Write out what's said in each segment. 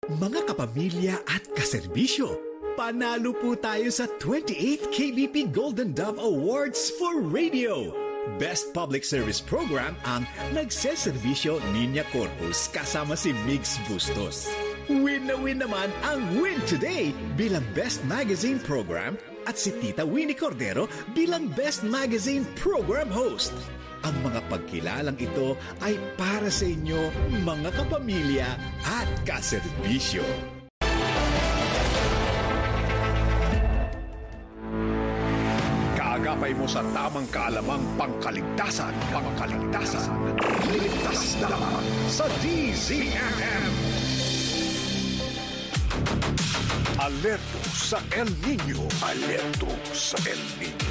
Mga kapamilya at kaserbisyo, panalo po tayo sa 28th KBP Golden Dove Awards for Radio. Best Public Service Program ang Nagseserbisyo Niña Corpus kasama si Migs Bustos. Win na win naman ang Win Today bilang Best Magazine Program at si Tita Winnie Cordero bilang Best Magazine Program Host. Ang mga pagkilalang ito ay para sa inyo, mga kapamilya at kaserbisyo. Kaagapay mo sa tamang kaalamang pangkaligtasan. Ligtas na lamang sa DZMM. Alerto sa El Niño. Alerto sa El Niño.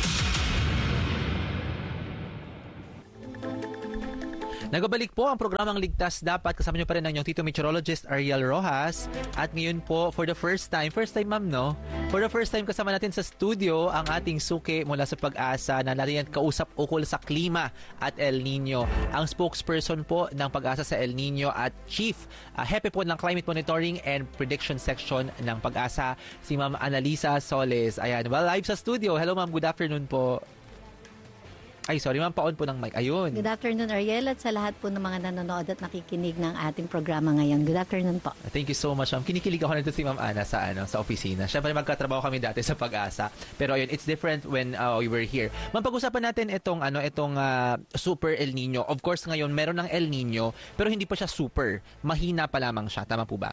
Nagbabalik po ang programang Ligtas Dapat. Kasama nyo pa rin ang inyong Tito Meteorologist Ariel Rojas. At ngayon po, for the first time ma'am, no? For the first time kasama natin sa studio ang ating suki mula sa Pag-asa na natin kausap ukol sa klima at El Nino. Ang spokesperson po ng Pag-asa sa El Nino at Chief Hepe po ng Climate Monitoring and Prediction Section ng Pag-asa, si Ma'am Annalisa Soles. Ayan, well, live sa studio. Hello ma'am, good afternoon po. Ay, sorry ma'am, pa-on po ng mic. Ayun. Good afternoon, Ariel, at sa lahat po ng mga nanonood at nakikinig ng ating programa ngayon. Good afternoon po. Thank you so much, ma'am. Kinikilig ako nito si Ma'am Ana sa opisina. Siyempre, magkatrabaho kami dati sa Pag-asa. Pero ayun, it's different when we were here. Ma'am, pag-usapan natin itong Super El Nino. Of course, ngayon, meron ng El Nino, pero hindi pa siya super. Mahina pa lamang siya. Tama po ba?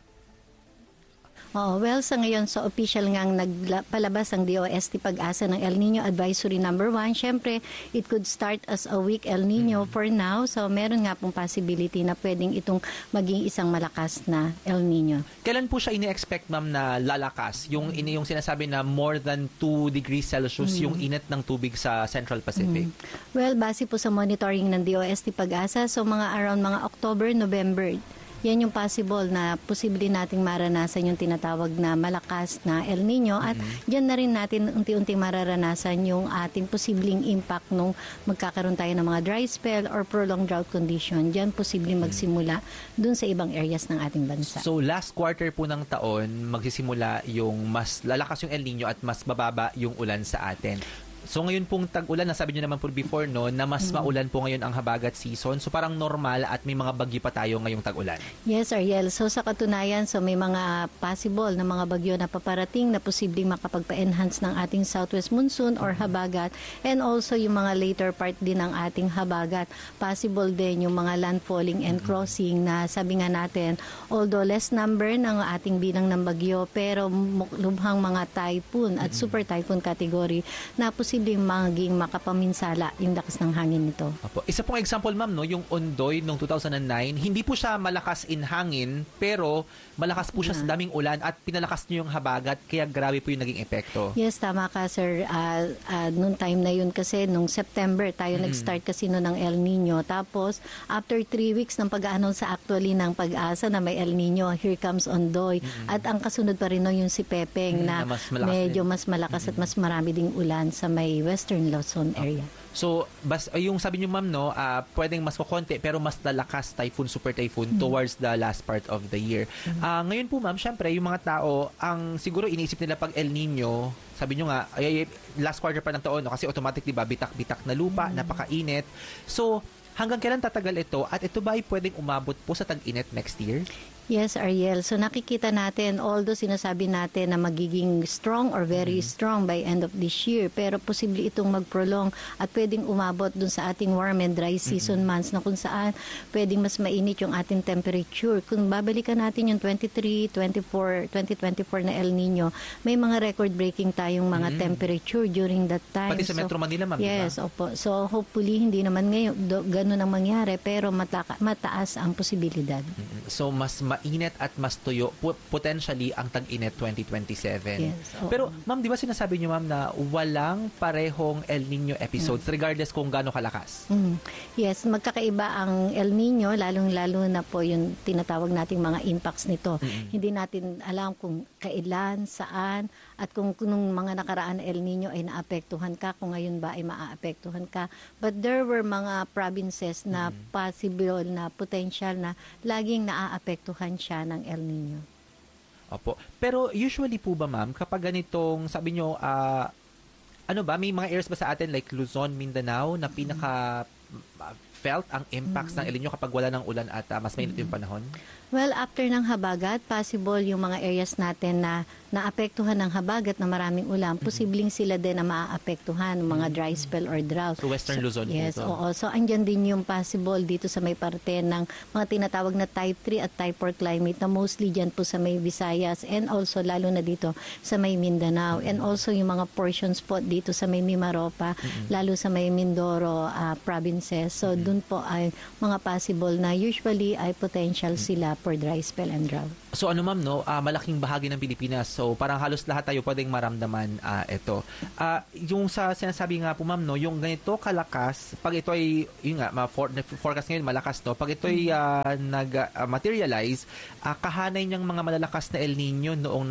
Oh, well, sa ngayon, so official ngang nagpalabas ang DOST Pag-asa ng El Nino Advisory Number 1. Siyempre, it could start as a weak El Nino for now. So, meron nga pong possibility na pwedeng itong maging isang malakas na El Nino. Kailan po siya ini-expect, ma'am, na lalakas? Yung sinasabi na more than 2 degrees Celsius yung init ng tubig sa Central Pacific? Well, base po sa monitoring ng DOST Pag-asa, so around mga October, November, yan yung possible na posible nating maranasan yung tinatawag na malakas na El Nino at dyan na rin natin unti-unting mararanasan yung ating posibleng impact nung magkakaroon tayo ng mga dry spell or prolonged drought condition. Dyan posibleng magsimula dun sa ibang areas ng ating bansa. So last quarter po ng taon, magsisimula yung mas lalakas yung El Nino at mas bababa yung ulan sa atin. So ngayon pong tag-ulan, nasabi nyo naman po before, no, na mas maulan po ngayon ang habagat season. So parang normal at may mga bagyo pa tayo ngayong tag-ulan. Yes, Ariel. So sa katunayan, so may mga possible na mga bagyo na paparating na posibleng makapagpa-enhance ng ating southwest monsoon or habagat, and also yung mga later part din ng ating habagat. Possible din yung mga landfalling and crossing na sabi nga natin, although less number ng ating bilang ng bagyo, pero lubhang mga typhoon at super typhoon category na posibleng maging makapaminsala yung lakas ng hangin nito. Opo. Isa pong example, ma'am, no, yung Ondoy noong 2009, hindi po siya malakas in hangin, pero malakas po siya sa daming ulan at pinalakas niyo yung habagat, kaya grabe po yung naging epekto. Yes, tama ka, sir. Noong time na yun kasi, nung September, tayo nag-start kasi no ng El Nino. Tapos, after 3 weeks ng pag-announce sa actually ng Pag-asa na may El Nino, here comes Ondoy. At ang kasunod pa rin no, yung si Pepeng na medyo mas malakas at mas marami ding ulan sa may Western Luzon area. So, yung sabi niyo, ma'am, no, pwedeng mas kukonti pero mas lalakas typhoon, super typhoon towards the last part of the year. Ngayon po, ma'am, syempre, yung mga tao, ang siguro iniisip nila pag El Nino, sabi niyo nga, last quarter pa ng taon, no, kasi automatic, di ba, bitak-bitak na lupa, napakainit. So, hanggang kailan tatagal ito? At ito ba ay pwedeng umabot po sa tag-init next year? Yes, Ariel. So nakikita natin, although sinasabi natin na magiging strong or very strong by end of this year, pero posible itong mag-prolong at pwedeng umabot dun sa ating warm and dry season months na kung saan pwedeng mas mainit yung ating temperature. Kung babalikan natin yung 2024 na El Nino, may mga record-breaking tayong mga temperature during that time. Pati sa Metro Manila, ma'am, yes, diba? Opo. So hopefully hindi naman ngayon ganun ang mangyari, pero mataas ang posibilidad. So mas mainit at mas tuyo potentially ang tag-init 2027. Yes, pero ma'am, di ba sinasabi niyo, ma'am, na walang parehong El Nino episodes regardless kung gaano kalakas? Yes, magkakaiba ang El Nino, lalong-lalo na po yung tinatawag nating mga impacts nito. Hindi natin alam kung kailan, saan, at kung nung mga nakaraan El Nino ay naapektuhan ka, kung ngayon ba ay maaapektuhan ka. But there were mga provinces provinces na possible na potential na laging naaapektuhan siya ng El Nino. Opo. Pero usually po ba, ma'am, kapag ganitong, sabi nyo, ano ba, may mga areas ba sa atin like Luzon, Mindanao na pinaka felt ang impacts ng El Nino kapag wala ng ulan at mas mainit yung panahon? Well, after ng habagat, possible yung mga areas natin na naapektuhan ng habagat na maraming ulan, posibleng sila din na maaapektuhan ng mga dry spell or drought. So Western Luzon Yes, po ito. oo. So andyan din yung possible dito sa may parte ng mga tinatawag na type 3 at type 4 climate na mostly dyan po sa may Visayas and also lalo na dito sa may Mindanao and also yung mga portions po dito sa may Mimaropa, lalo sa may Mindoro provinces. So dun po ay mga possible na usually ay potential sila for dry spell and drought. So ano ma'am, no, malaking bahagi ng Pilipinas. So parang halos lahat tayo pwedeng maramdaman ito. Yung sa sinasabi nga po ma'am, no, yung ganito kalakas, pag ito ay, yun nga, forecast ngayon malakas, no, pag ito ay nag-materialize, kahanay niyang mga malalakas na El Nino noong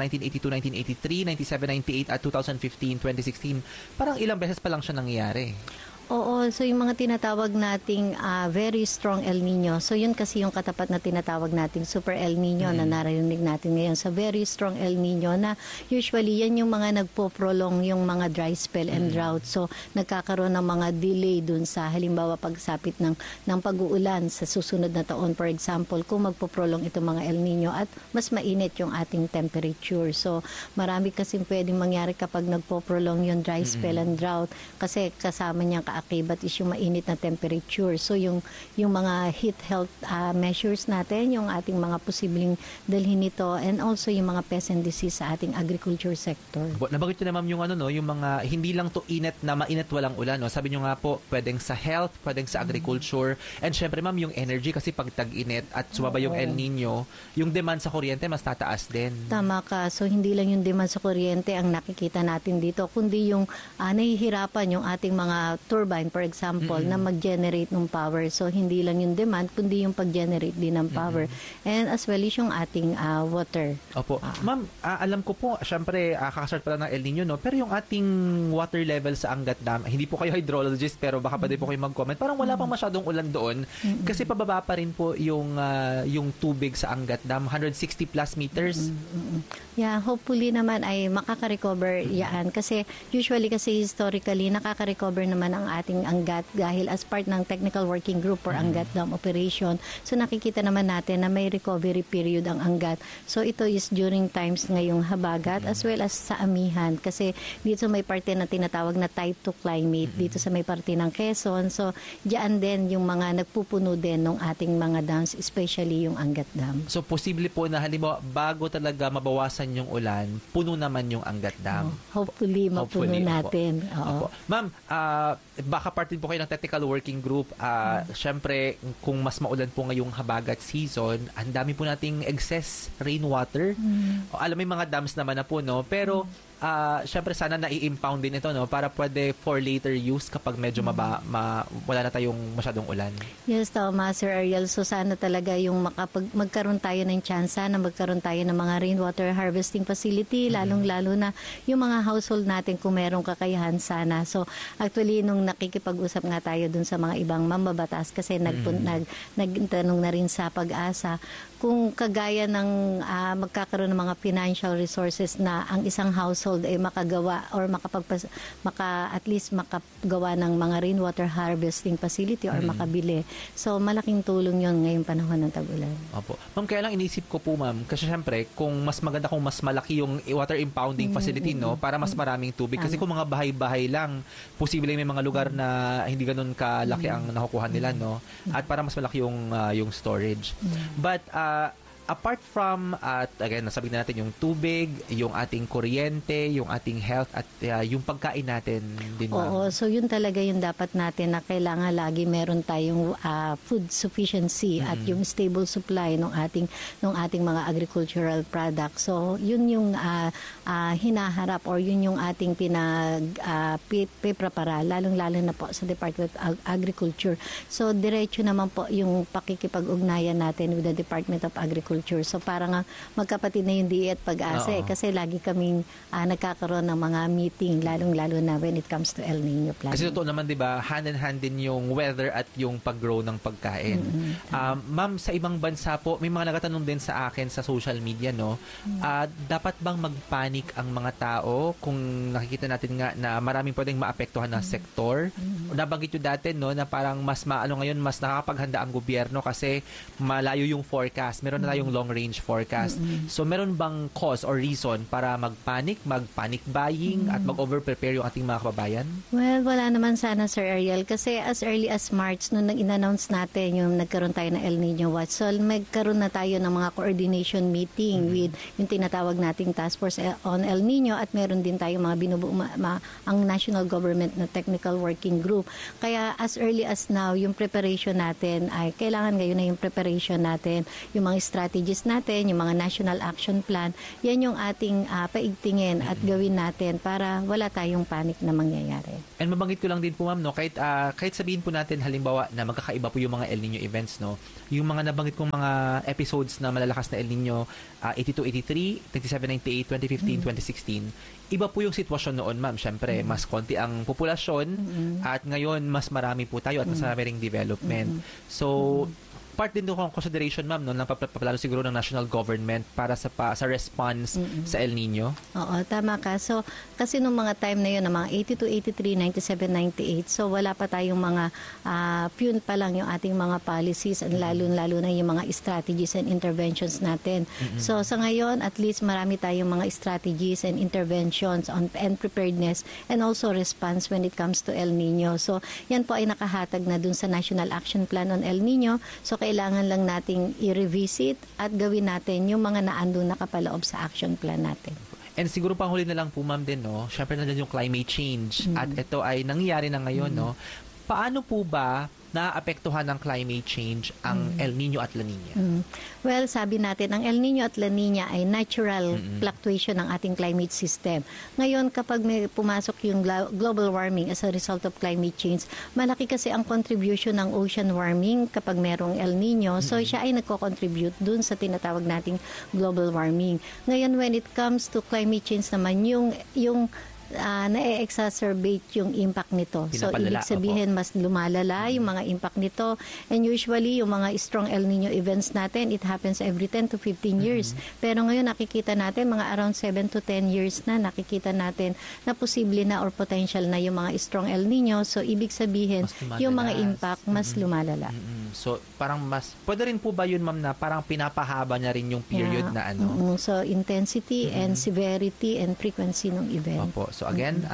1982, 1983, 97, 98 at 2015, 2016, parang ilang beses pa lang siya nangyayari. Oo, so yung mga tinatawag nating very strong El Nino. So yun kasi yung katapat na tinatawag nating super El Nino na narinig natin ngayon. So very strong El Nino na usually yan yung mga nagpo-prolong yung mga dry spell and drought. So nagkakaroon ng mga delay dun sa halimbawa pagsapit ng pag-uulan sa susunod na taon. For example, kung magpo-prolong itong mga El Nino at mas mainit yung ating temperature. So marami kasing pwedeng mangyari kapag nagpo-prolong yung dry spell and drought kasi kasama niyang kaakibat is yung mainit na temperature. So yung mga heat health measures natin, yung ating mga posibleng dalhin nito and also yung mga pest and disease sa ating agriculture sector. Nabanggit ko na ma'am yung ano, no, yung mga hindi lang to init na mainit walang ulan, no. Sabi niyo nga po, pwedeng sa health, pwedeng sa agriculture, and syempre ma'am yung energy kasi pag tag-init at sumaba yung El Nino, yung demand sa kuryente mas tataas din. Tama ka. So hindi lang yung demand sa kuryente ang nakikita natin dito, kundi yung nahihirapan yung ating mga turbine, for example, na mag-generate ng power. So, hindi lang yung demand, kundi yung pag-generate din ng power. And as well is yung ating water. Opo. Ma'am, alam ko po, syempre, kakasart pala ng El Nino, no? Pero yung ating water level sa Angat Dam, hindi po kayo hydrologist, pero baka pwede po kayo mag-comment. Parang wala pang masyadong ulan doon. Kasi pababa pa rin po yung tubig sa Angat Dam, 160 plus meters. Yeah, hopefully naman ay makaka-recover yan. Kasi usually kasi historically, nakaka-recover naman ang ating Angat dahil as part ng technical working group for Angat Dam operation. So nakikita naman natin na may recovery period ang Angat. So ito is during times ngayong habagat as well as sa amihan. Kasi dito may parte na tinatawag na type 2 climate dito sa may parte ng Quezon. So diyan din yung mga nagpupuno din ng ating mga dams, especially yung Angat Dam. So posible po na halimbawa bago talaga mabawasan yung ulan, puno naman yung Angat Dam. Hopefully mapuno natin. Oo. Ma'am, baka part din po kayo ng technical working group. Syempre, kung mas maulan po ngayong habagat season, ang dami po nating excess rainwater. Alam mo, may mga dams naman na po, no? Pero syempre sana nai-impound din ito, no, para pwede for later use kapag medyo wala na tayong masyadong ulan. Yes, tama, Sir Ariel. So sana talaga yung magkaroon tayo ng tsansa na magkaroon tayo ng mga rainwater harvesting facility, lalong-lalo na yung mga household natin kung merong kakayahan sana. So actually, nung nakikipag-usap nga tayo dun sa mga ibang mambabatas kasi nagtanong na rin sa Pag-asa kung kagaya ng magkakaroon ng mga financial resources na ang isang household ay makagawa or at least makagawa ng mga rainwater harvesting facility or makabili. So malaking tulong yon ngayong panahon ng tag-ulan. Opo. Ma'am, kaya lang inisip ko po, ma'am, kasi syempre kung mas maganda kung mas malaki yung water impounding facility, no, para mas maraming tubig. Kasi kung mga bahay-bahay lang, posible may mga lugar na hindi ganoon kalaki ang nakukuha nila, no, at para mas malaki yung storage. But apart from, again, nasabi na natin yung tubig, yung ating kuryente, yung ating health, at yung pagkain natin din, ma'am. Oo, so yun talaga yung dapat natin na kailangan lagi meron tayong food sufficiency at yung stable supply ng ating mga agricultural products. So yun yung hinaharap or yun yung ating pinaprepara, lalong-lalo na po sa Department of Agriculture. So diretso naman po yung pakikipag-ugnayan natin with the Department of Agriculture Agriculture. So parang magkapatid na yung DA at Pag-asa kasi lagi kaming nagkakaroon ng mga meeting, lalong-lalo na when it comes to El Nino planning. Kasi totoo naman, di ba, hand in hand din yung weather at yung pag-grow ng pagkain. Ma'am, sa ibang bansa po, may mga nagatanong din sa akin sa social media, no? Dapat bang magpanik ang mga tao kung nakikita natin nga na maraming pwedeng maapektuhan na sektor? Nabanggit nyo dati, no, na parang mas ngayon, mas nakakapaghanda ang gobyerno kasi malayo yung forecast. Meron na tayong long-range forecast. So, meron bang cause or reason para mag-panic buying at mag-over-prepare yung ating mga kababayan? Well, wala naman sana, Sir Ariel. Kasi as early as March, nung in-announce natin yung nagkaroon tayo ng El Nino Watch, so magkaroon na tayo ng mga coordination meeting with yung tinatawag nating Task Force on El Nino at meron din tayo mga binubuo ang national government na technical working group. Kaya as early as now, yung preparation natin ay kailangan ngayon na yung preparation natin, yung mga strategies natin, yung mga national action plan, yan yung ating paigtingin at gawin natin para wala tayong panic na mangyayari. And mabanggit ko lang din po, ma'am, no, kahit sabihin po natin halimbawa na magkakaiba po yung mga El Nino events, no, yung mga nabanggit kong mga episodes na malalakas na El Nino, 82-83, 97-98, 2015-2016, iba po yung sitwasyon noon, ma'am. Syempre, mas konti ang populasyon at ngayon mas marami po tayo at mas marami ring development. So, part din doon kong consideration, ma'am, no, ng paplano siguro ng national government para sa response sa El Nino. Oo, tama ka. So, kasi nung mga time na yun, ng mga 82, 83, 97, 98, so wala pa tayong mga yun pa lang yung ating mga policies and lalo na yung mga strategies and interventions natin. So, sa ngayon, at least marami tayong mga strategies and interventions and preparedness and also response when it comes to El Nino. So, yan po ay nakahatag na dun sa National Action Plan on El Nino. So, kailangan lang nating i-revisit at gawin natin yung mga naandun nakapaloob sa action plan natin. And siguro panghuli na lang po, ma'am, din, no? Syempre nandiyan yung climate change at ito ay nangyayari na ngayon, no? Paano po ba naapektuhan ng climate change ang El Nino at La Nina? Well, sabi natin, ang El Nino at La Nina ay natural fluctuation ng ating climate system. Ngayon, kapag may pumasok yung global warming as a result of climate change, malaki kasi ang contribution ng ocean warming kapag merong El Nino. So, siya ay nagko-contribute dun sa tinatawag nating global warming. Ngayon, when it comes to climate change naman, yung na-exacerbate yung impact nito. So, ibig sabihin, mas lumalala yung mga impact nito. And usually, yung mga strong El Nino events natin, it happens every 10 to 15 years. Pero ngayon, nakikita natin, mga around 7 to 10 years na, nakikita natin na posible na or potential na yung mga strong El Nino. So, ibig sabihin, yung mga impact, mas lumalala. So, parang pwede rin po ba yun, ma'am, na parang pinapahaba niya rin yung period na ano? So, intensity and severity and frequency ng event. Opo. So again,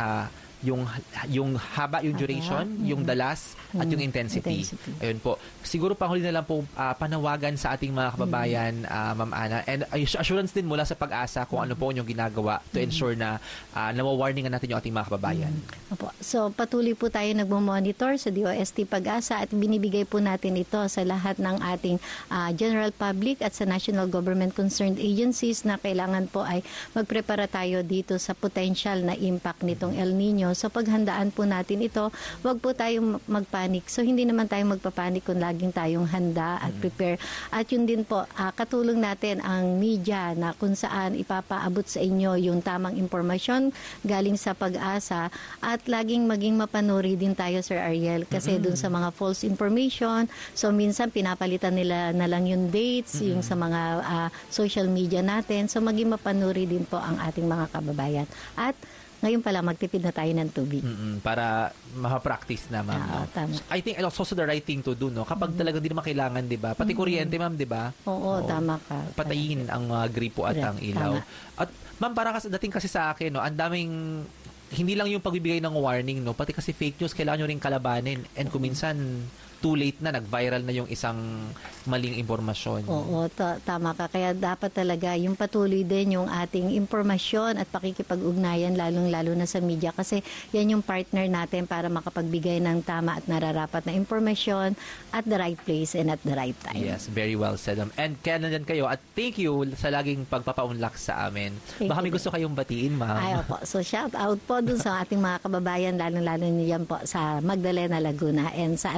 yung haba, yung duration, yung dalas, at yung intensity. Ayun po. Siguro panghuli na lang po panawagan sa ating mga kababayan, Ma'am Ana, and assurance din mula sa Pag-asa kung ano po yung ginagawa to ensure na nawawarningan natin yung ating mga kababayan. Opo. So patuloy po tayo nagmo-monitor sa DOST Pag-asa at binibigay po natin ito sa lahat ng ating general public at sa national government concerned agencies na kailangan po ay magprepara tayo dito sa potential na impact nitong El Nino. So paghandaan po natin ito, wag po tayong magpanik. So hindi naman tayong magpapanik kung laging tayong handa at prepare. At yun din po, katulong natin ang media na kung saan ipapaabot sa inyo yung tamang impormasyon galing sa Pag-asa at laging maging mapanuri din tayo, Sir Ariel, kasi dun sa mga false information, so minsan pinapalitan nila na lang yung dates, yung sa mga social media natin. So maging mapanuri din po ang ating mga kababayan. At ngayon pala, magtipid na tayo ng tubig. Para ma-practice na, ma'am. Tama. I think it's also the right thing to do, no? Kapag talagang di naman kailangan, di ba? Pati kuryente, ma'am, di ba? Oo, tama ka. Patayin ang gripo at ang ilaw. At, ma'am, parang dating kasi sa akin, no, ang daming, hindi lang yung pagbibigay ng warning, no? Pati kasi fake news, kailangan nyo rin kalabanin. And kung minsan, too late na, nag-viral na yung isang maling impormasyon. Oo, tama ka. Kaya dapat talaga yung patuloy din yung ating impormasyon at pakikipag-ugnayan lalong-lalo na sa media kasi yan yung partner natin para makapagbigay ng tama at nararapat na impormasyon at the right place and at the right time. Yes, very well said. And kaya nandyan kayo at thank you sa laging pagpapaunlak sa amin. Baka may gusto kayong batiin, ma'am. Ay, opo. So shout out po dun sa ating mga kababayan lalong-lalo niyan po sa Magdalena, Laguna and sa anak ko kay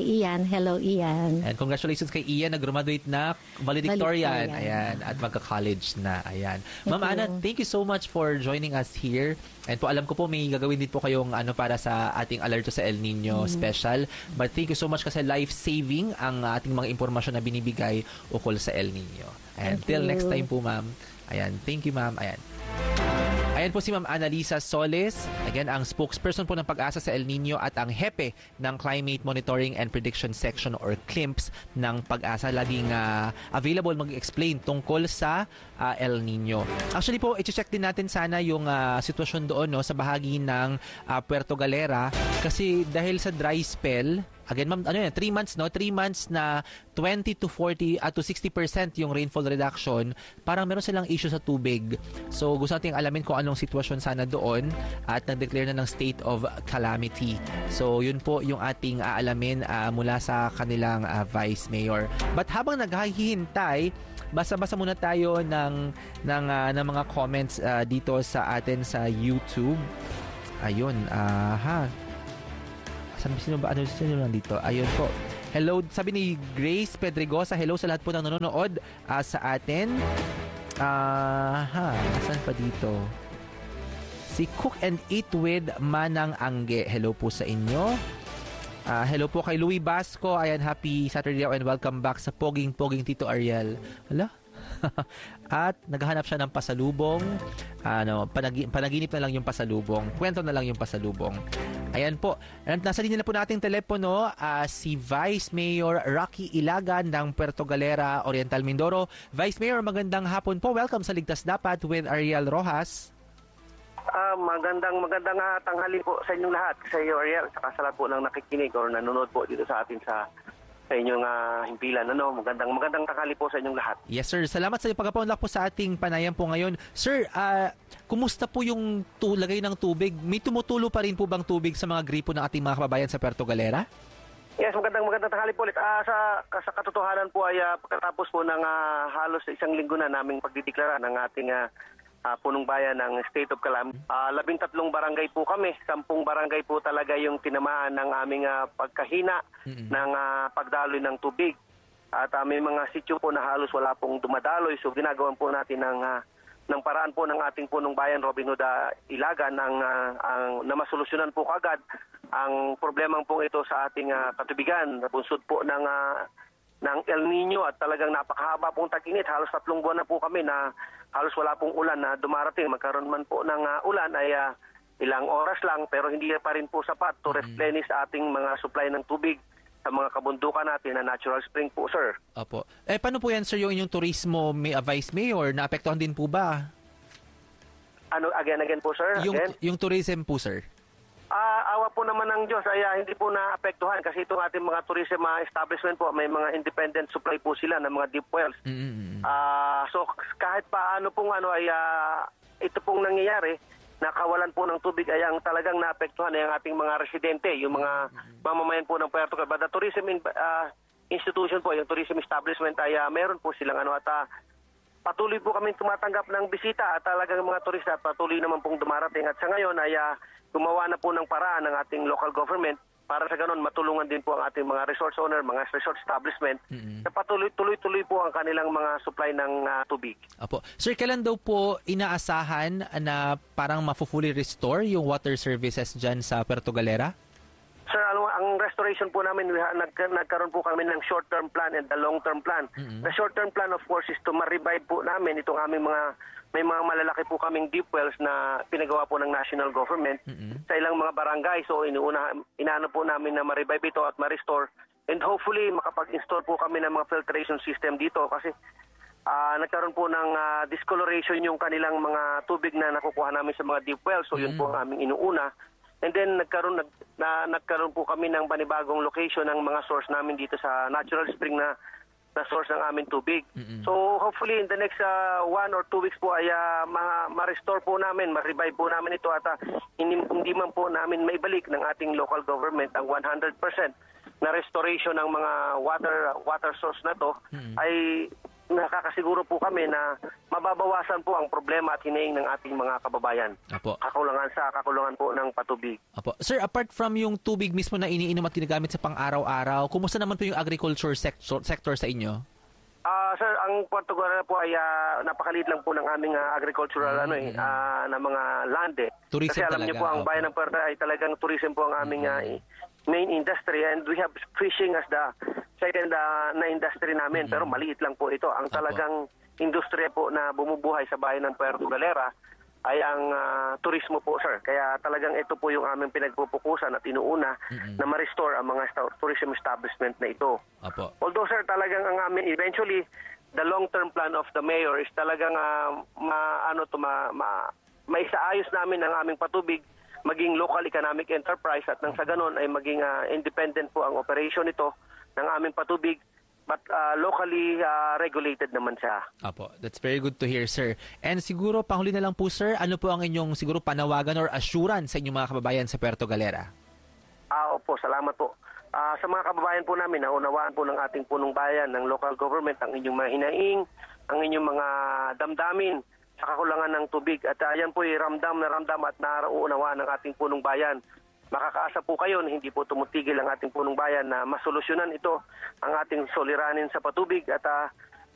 Ian. Hello, Ian. And congratulations kay Ian, nag-graduate na valedictorian. Ayan, at magka-college na. Ayan. Ma'am Ana, thank you so much for joining us here. And po alam ko po may gagawin din po kayong para sa ating alerto sa El Nino special. But thank you so much kasi life-saving ang ating mga impormasyon na binibigay ukol sa El Nino. And till next time po, ma'am. Ayan, thank you, ma'am. Ayan. Ayan po si Ma'am Annalisa Soles, again ang spokesperson po ng Pag-asa sa El Nino at ang hepe ng Climate Monitoring and Prediction Section or CLIMPS ng Pag-asa. Laging available mag-explain tungkol sa El Nino. Actually po, i-check din natin sana yung sitwasyon doon sa bahagi ng Puerto Galera kasi dahil sa dry spell, again, ma'am, 3 months, 3 months na 20 to 40 to 60% yung rainfall reduction, parang meron silang issue sa tubig. So, gusto natin alamin kung anong sitwasyon sana doon at nag-declare na ng state of calamity. So, yun po yung ating aalamin mula sa kanilang Vice Mayor. But habang naghahihintay, basa-basa muna tayo ng mga comments dito sa atin sa YouTube. Ayun, sino lang dito? Ayun po. Hello, sabi ni Grace Pedregosa, hello sa lahat po ng nanonood sa atin. Saan pa dito? Si Cook and Eat with Manang Angge, hello po sa inyo. Hello po kay Louie Basco, ayan, happy Saturday and welcome back sa Poging Tito Ariel. Hala? At naghahanap siya ng pasalubong. Panaginip na lang yung pasalubong. Kwento na lang yung pasalubong. Ayan po. And nasa linya na po nating telepono si Vice Mayor Rocky Ilagan ng Puerto Galera, Oriental Mindoro. Vice Mayor, magandang hapon po. Welcome sa Ligtas Dapat with Ariel Rojas. Magandang tanghali po sa inyong lahat. Sa iyo, Ariel, saka sa lahat po ng nakikinig o nanonood po dito sa atin sa inyong himpilan. Magandang tanghali po sa inyong lahat. Yes, sir. Salamat sa pagpapaunlak po sa ating panayam po ngayon. Sir, kumusta po yung lagay ng tubig? May tumutulo pa rin po bang tubig sa mga gripo ng ating mga kababayan sa Puerto Galera? Yes, magandang tanghali po ulit. Sa katotohanan po ay pagkatapos po ng halos isang linggo na naming pagdideklara ng ating punong bayan ng State of Calamity. 13 barangay po kami. 10 barangay po talaga yung tinamaan ng aming pagkahina ng pagdaloy ng tubig. At may mga sityo po na halos wala pong dumadaloy. So ginagawan po natin ng paraan po ng ating punong bayan, Robin Hood Ilagan, na masolusyonan po kagad ang problemang pong ito sa ating katubigan. Bunsod po ng El Nino at talagang napakahaba pong tag-init. Halos 3 buwan na po kami na halos wala pong ulan na dumarating. Magkaroon man po ng ulan ay ilang oras lang pero hindi pa rin po sapat to replenish ating mga supply ng tubig sa mga kabundukan natin na natural spring po, sir. Opo. Paano po yan, sir, yung inyong turismo, Vice Mayor? Naapektuhan din po ba? Again po, sir? Yung tourism po, sir. Awa po naman ng Diyos ay hindi po naapektuhan kasi itong ating mga tourism establishment po, may mga independent supply po sila ng mga deep wells. So kahit paano pong ay ito pong nangyayari, nakawalan po ng tubig ay ang talagang naapektuhan ay ang ating mga residente, yung mga mamamayan po ng Puerto Galera. But the tourism institution po, yung tourism establishment ay meron po silang at patuloy po kami tumatanggap ng bisita at talagang mga turista patuloy naman pong dumarating at sa ngayon ay gumawa na po ng paraan ng ating local government para sa ganon matulungan din po ang ating mga resort owner, mga resort establishment na tuloy-tuloy po ang kanilang mga supply ng tubig. Apo. Sir, kailan daw po inaasahan na parang mafufully restore yung water services dyan sa Puerto Galera? Sir, ang restoration po namin, nagkaroon po kami ng short-term plan and the long-term plan. The short-term plan, of course, is to ma-revive po namin itong aming may mga malalaki po kaming deep wells na pinagawa po ng national government sa ilang mga barangay. So, inaano po namin na ma-revive ito at ma-restore. And hopefully, makapag-install po kami ng mga filtration system dito kasi nagkaroon po ng discoloration yung kanilang mga tubig na nakukuha namin sa mga deep wells. So, yun po ang aming inuuna. And then nagkaroon po kami ng panibagong location ng mga source namin dito sa natural spring na source ng aming tubig. So hopefully in the next 1 or 2 weeks po ay ma-restore po namin, ma-revive po namin ito at hindi man po namin maibalik ng ating local government ang 100% na restoration ng mga water source na to ay nakakasiguro po kami na mababawasan po ang problema at hinaing ng ating mga kababayan. Apo. Kakulangan po ng patubig. Apo. Sir, apart from yung tubig mismo na iniinom at ginagamit sa pang-araw-araw, kumusta naman po yung agriculture sector sa inyo? Sir, ang Puerto Galera po ay napakaliit lang po ng aming agricultural na mga land eh. Tourism kasi alam niyo talaga, po ang opo. bayan ng Puerto ay talagang tourism po ang aming main industry, and we have fishing as the second na industry namin, pero maliit lang po ito. Ang talagang industriya po na bumubuhay sa bayan ng Puerto Galera ay ang turismo po, sir. Kaya talagang ito po yung aming pinagpupukusan at inuuna na ma-restore ang mga tourism establishment na ito. Apo. Although, sir, talagang ang amin eventually the long-term plan of the mayor is talagang maisaayos namin ang aming patubig maging local economic enterprise at nang sa ganon ay maging independent po ang operation nito ng aming patubig, but locally regulated naman siya. Apo, that's very good to hear, sir. And siguro, panghuli na lang po, sir, ano po ang inyong siguro panawagan or assurance sa inyong mga kababayan sa Puerto Galera? Opo, salamat po. Sa mga kababayan po namin, naunawaan po ng ating punong bayan, ng local government, ang inyong mga hinaing, ang inyong mga damdamin sa kakulangan ng tubig. At yan po ay ramdam at nauunawaan ng ating punong bayan. Makakaasa po kayo na hindi po tumutigil ang ating punong bayan na masolusyonan ito, ang ating soliranin sa patubig at